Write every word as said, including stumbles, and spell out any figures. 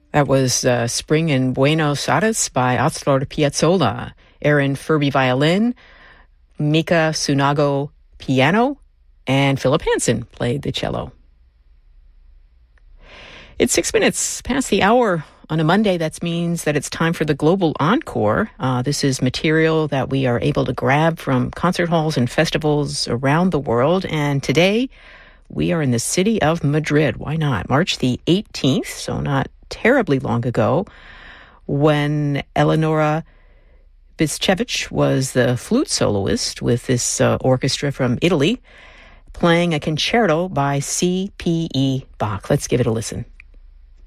That was uh, Spring in Buenos Aires by Astor Piazzolla. Aaron Furby violin, Mika Sunago piano, and Philip Hansen played the cello. It's six minutes past the hour on a Monday. That means that it's time for the Global Encore. Uh, this is material that we are able to grab from concert halls and festivals around the world. And today, we are in the city of Madrid. Why not? March the eighteenth, so not terribly long ago, when Eleonora Biscevich was the flute soloist with this uh, orchestra from Italy, playing a concerto by C P E Bach. Let's give it a listen.